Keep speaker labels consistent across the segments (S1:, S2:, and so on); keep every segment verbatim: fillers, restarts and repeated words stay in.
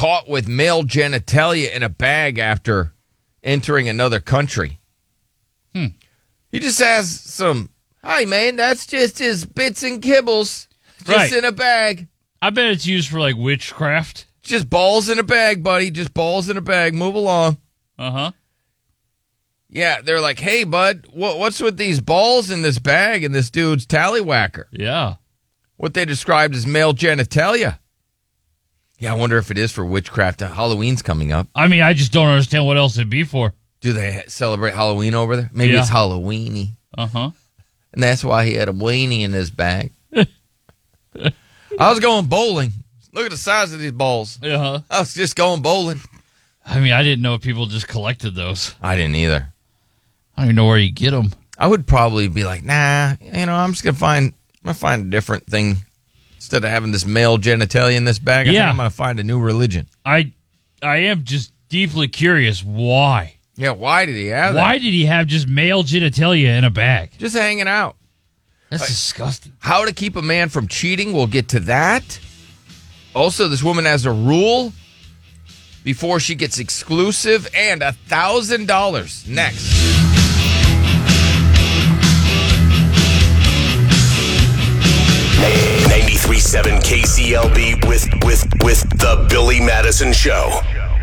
S1: caught with male genitalia in a bag after entering another country.
S2: Hmm.
S1: He just has some, hi, man, that's just his bits and kibbles. Just
S2: Right.
S1: in a bag.
S2: I bet it's used for, like, witchcraft.
S1: Just balls in a bag, buddy. Just balls in a bag. Move along.
S2: Uh-huh.
S1: Yeah, they're like, hey, bud, what, what's with these balls in this bag and this dude's tallywhacker?
S2: Yeah.
S1: What they described as male genitalia. Yeah, I wonder if it is for witchcraft. Halloween's coming up.
S2: I mean, I just don't understand what else it'd be for.
S1: Do they celebrate Halloween over there? Maybe
S2: Yeah.
S1: it's Halloweeny.
S2: Uh-huh.
S1: And that's why he had a weenie in his bag. I was going bowling. Look at the size of these balls.
S2: Uh-huh.
S1: I was just going bowling.
S2: I mean, I didn't know if people just collected those.
S1: I didn't either.
S2: I don't even know where you get them.
S1: I would probably be like, nah, you know, I'm just going to find, I'm going to find a different thing. Instead of having this male genitalia in this bag, I
S2: Yeah.
S1: think I'm going to find a new religion.
S2: I I am just deeply curious why.
S1: Yeah, why did he have that?
S2: Why did he have just male genitalia in a bag?
S1: Just hanging out.
S2: That's disgusting.
S1: How to keep a man from cheating, we'll get to that. Also, this woman has a rule before she gets exclusive and one thousand dollars next.
S3: ninety-three point seven K C L B with, with, with the Billy Madison Show.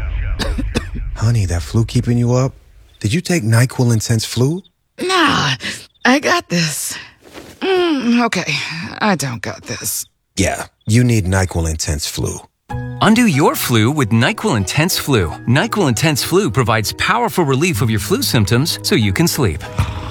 S4: Honey, that flu keeping you up? Did you take NyQuil Intense Flu?
S5: Nah, I got this. Mm, okay, I don't got this.
S4: Yeah, you need NyQuil Intense Flu.
S6: Undo your flu with NyQuil Intense Flu. NyQuil Intense Flu provides powerful relief of your flu symptoms so you can sleep.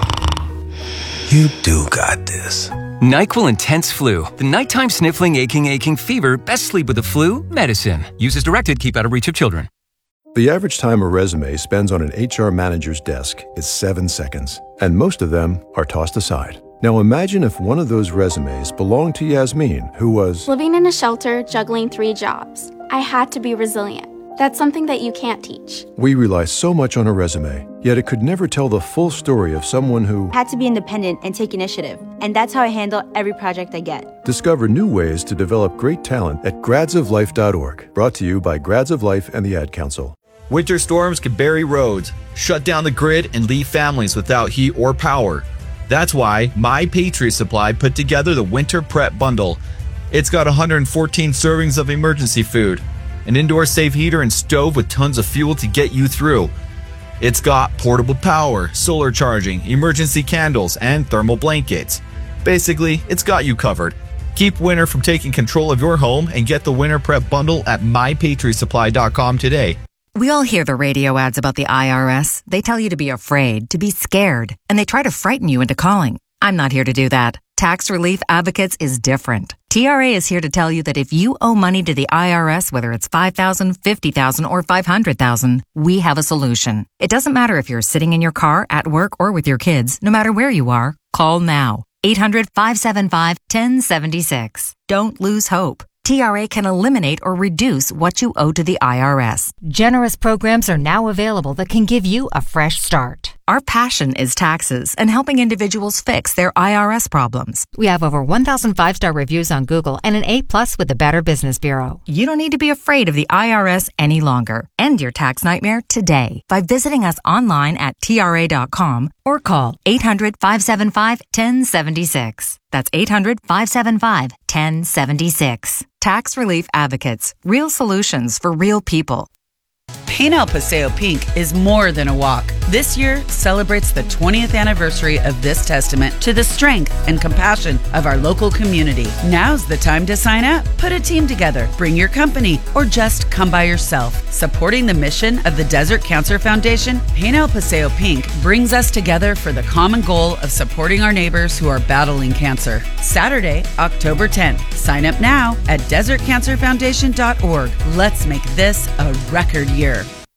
S4: You do got this.
S6: NyQuil Intense Flu. The nighttime sniffling, aching, aching fever. Best sleep with the flu. Medicine. Use as directed. Keep out of reach of children.
S7: The average time a resume spends on an H R manager's desk is seven seconds, and most of them are tossed aside. Now imagine if one of those resumes belonged to Yasmin, who was
S8: living in a shelter, juggling three jobs. I had to be resilient. That's something that you can't teach.
S7: We rely so much on a resume, yet it could never tell the full story of someone who
S9: had to be independent and take initiative. And that's how I handle every project I get.
S7: Discover new ways to develop great talent at grads of life dot org. Brought to you by Grads of Life and the Ad Council.
S10: Winter storms can bury roads, shut down the grid, and leave families without heat or power. That's why My Patriot Supply put together the Winter Prep Bundle. It's got one hundred fourteen servings of emergency food, an indoor safe heater and stove with tons of fuel to get you through. It's got portable power, solar charging, emergency candles, and thermal blankets. Basically, it's got you covered. Keep winter from taking control of your home and get the Winter Prep Bundle at my patriot supply dot com today.
S11: We all hear the radio ads about the I R S. They tell you to be afraid, to be scared, and they try to frighten you into calling. I'm not here to do that. Tax Relief Advocates is different. T R A is here to tell you that if you owe money to the I R S, whether it's five thousand dollars, fifty thousand dollars, or five hundred thousand dollars, we have a solution. It doesn't matter if you're sitting in your car, at work, or with your kids. No matter where you are, call now. eight hundred, five seven five, one oh seven six. Don't lose hope. T R A can eliminate or reduce what you owe to the I R S.
S12: Generous programs are now available that can give you a fresh start.
S11: Our passion is taxes and helping individuals fix their I R S problems.
S12: We have over one thousand five-star reviews on Google and an A plus with the Better Business Bureau.
S11: You don't need to be afraid of the I R S any longer. End your tax nightmare today by visiting us online at T R A dot com or call eight hundred, five seven five, one oh seven six. That's eight hundred, five seven five, one oh seven six. Tax Relief Advocates. Real solutions for real people.
S13: Paint El Paseo Pink is more than a walk. This year celebrates the twentieth anniversary of this testament to the strength and compassion of our local community. Now's the time to sign up. Put a team together, bring your company, or just come by yourself. Supporting the mission of the Desert Cancer Foundation, Paint El Paseo Pink brings us together for the common goal of supporting our neighbors who are battling cancer. Saturday, October tenth. Sign up now at desert cancer foundation dot org. Let's make this a record year.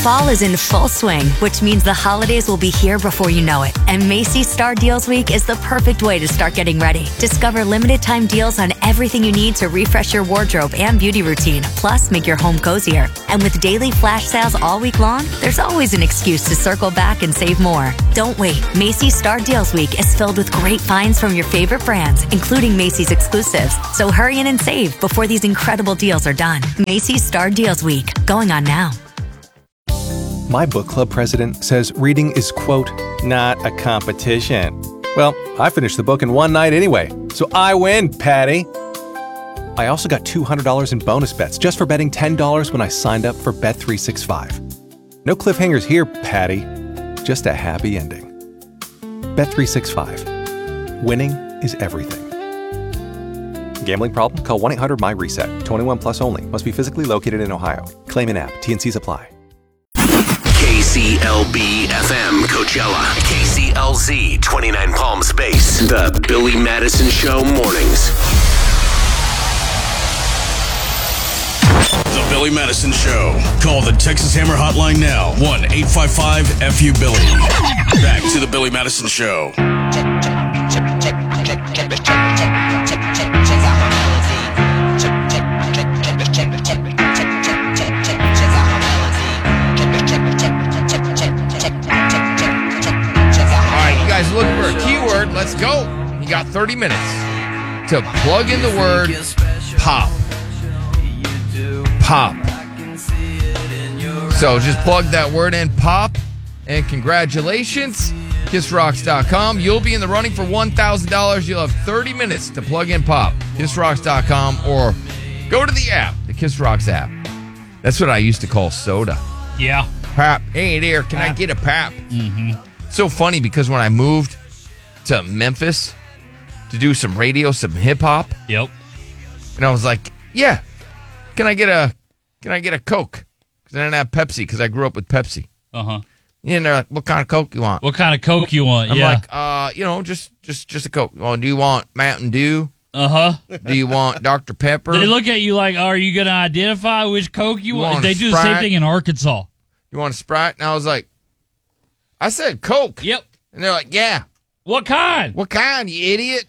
S11: Fall is in full swing, which means the holidays will be here before you know it. And Macy's Star Deals Week is the perfect way to start getting ready. Discover limited time deals on everything you need to refresh your wardrobe and beauty routine, plus make your home cozier. And with daily flash sales all week long, there's always an excuse to circle back and save more. Don't wait. Macy's Star Deals Week is filled with great finds from your favorite brands, including Macy's exclusives. So hurry in and save before these incredible deals are done. Macy's Star Deals Week, going on now.
S14: My book club president says reading is, quote, not a competition. Well, I finished the book in one night anyway, so I win, Patty. I also got two hundred dollars in bonus bets just for betting ten dollars when I signed up for Bet three sixty-five. No cliffhangers here, Patty. Just a happy ending. Bet three sixty-five. Winning is everything. Gambling problem? Call one eight hundred M Y reset. twenty-one plus only. Must be physically located in Ohio. Claim in app. T N Cs apply.
S3: K C L B F M Coachella, K C L Z twenty-nine Palm Space, the Billy Madison Show mornings.
S15: The Billy Madison Show. Call the Texas Hammer Hotline now, one eight five five F U Billy. Back to the Billy Madison Show.
S1: Guys, looking for a keyword. Let's go. You got thirty minutes to plug in the word pop. Pop. So just plug that word in, pop, and congratulations, kiss rocks dot com. You'll be in the running for one thousand dollars. You'll have thirty minutes to plug in pop. kiss rocks dot com or go to the app, the Kiss Rocks app. That's what I used to call soda.
S2: Yeah.
S1: Pap. Hey there, can pap. I get a pap?
S2: Mm-hmm.
S1: So funny because when I moved to Memphis to do some radio, some hip hop.
S2: Yep.
S1: And I was like, yeah, can I get a can I get a Coke? Because I didn't have Pepsi because I grew up with Pepsi.
S2: Uh-huh.
S1: And they're like, what kind of Coke you want?
S2: What kind of Coke you want?
S1: I'm
S2: yeah.
S1: like, uh, you know, just just just a Coke. Well, do you want Mountain Dew?
S2: Uh-huh.
S1: Do you want Doctor Pepper?
S2: They look at you like, are you going to identify which Coke you,
S1: You
S2: want?
S1: want
S2: They
S1: a
S2: do the same
S1: Sprite?
S2: thing in Arkansas.
S1: You want a Sprite? And I was like, I said Coke.
S2: Yep.
S1: And they're like, yeah.
S2: What kind?
S1: What kind, you idiot?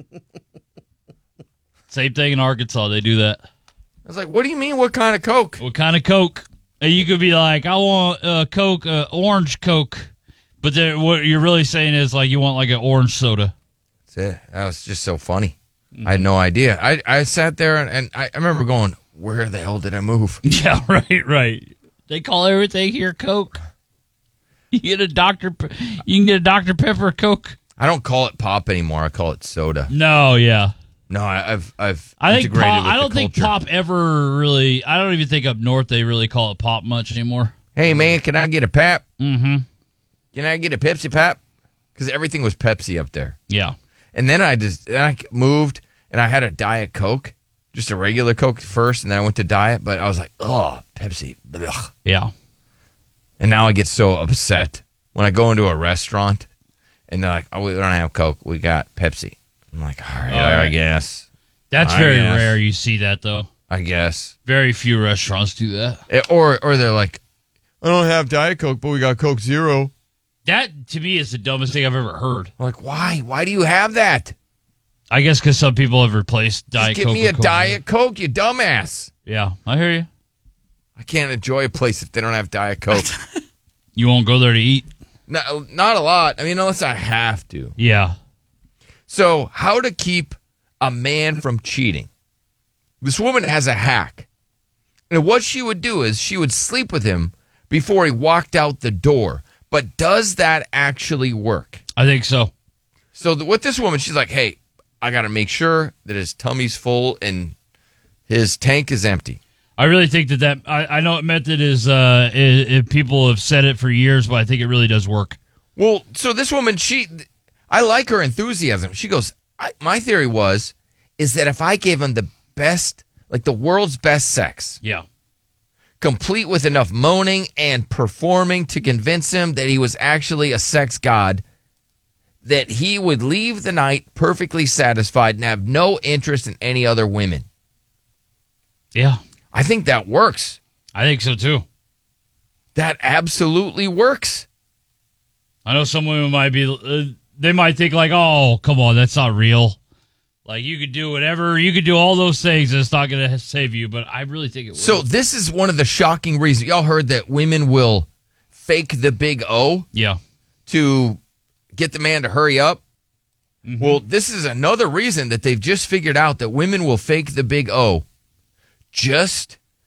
S2: Same thing in Arkansas. They do that.
S1: I was like, what do you mean, what kind of Coke?
S2: What kind of Coke? And you could be like, I want uh, Coke, uh, orange Coke. But then what you're really saying is like you want like an orange soda.
S1: That's it. That was just so funny. Mm-hmm. I had no idea. I, I sat there and, and I, I remember going, where the hell did I move?
S2: Yeah, right, right. They call everything here Coke. You get a Doctor Pe- you can get a Doctor Pepper Coke.
S1: I don't call it pop anymore. I call it soda.
S2: No, yeah.
S1: No, I, I've I've
S2: I think
S1: integrated
S2: pop,
S1: with
S2: I don't
S1: the
S2: think
S1: culture.
S2: pop ever really. I don't even think up north they really call it pop much anymore.
S1: Hey man, can I get a pap?
S2: Mm-hmm.
S1: Can I get a Pepsi pap? Because everything was Pepsi up there.
S2: Yeah.
S1: And then I just then I moved and I had a Diet Coke, just a regular Coke first, and then I went to Diet. But I was like, oh, Pepsi. Ugh.
S2: Yeah.
S1: And now I get so upset when I go into a restaurant and they're like, oh, we don't have Coke. We got Pepsi. I'm like, all right,
S2: All
S1: I
S2: right.
S1: guess.
S2: That's
S1: I
S2: very
S1: guess.
S2: rare you see that, though.
S1: I guess.
S2: Very few restaurants do that.
S1: Eh, Or, or they're like, I don't have Diet Coke, but we got Coke Zero.
S2: That, to me, is the dumbest thing I've ever heard.
S1: I'm like, why? Why do you have that?
S2: I guess because some people have replaced Diet
S1: Just give
S2: Coke.
S1: me a
S2: with Coke
S1: Diet Coke, you dumbass.
S2: Yeah, I hear you.
S1: I can't enjoy a place if they don't have Diet Coke.
S2: You won't go there to eat?
S1: No, not a lot. I mean, unless I have to.
S2: Yeah.
S1: So, how to keep a man from cheating? This woman has a hack. And what she would do is she would sleep with him before he walked out the door. But does that actually work?
S2: I think so.
S1: So, the, with this woman, she's like, hey, I got to make sure that his tummy's full and his tank is empty.
S2: I really think that that, I, I know method is, uh, is, is, people have said it for years, but I think it really does work.
S1: Well, so this woman, she, I like her enthusiasm. She goes, I, my theory was, is that if I gave him the best, like the world's best sex.
S2: Yeah.
S1: Complete with enough moaning and performing to convince him that he was actually a sex god, that he would leave the night perfectly satisfied and have no interest in any other women.
S2: Yeah.
S1: I think that works.
S2: I think so too.
S1: that absolutely works.
S2: I know some women might be, uh, they might think like, oh, come on, that's not real. Like, you could do whatever, you could do all those things, and it's not going to save you, but I really think it will.
S1: So this is one of the shocking reasons. Y'all heard that women will fake the big O
S2: yeah.
S1: to get the man to hurry up?
S2: Mm-hmm.
S1: Well, this is another reason that they've just figured out that women will fake the big O just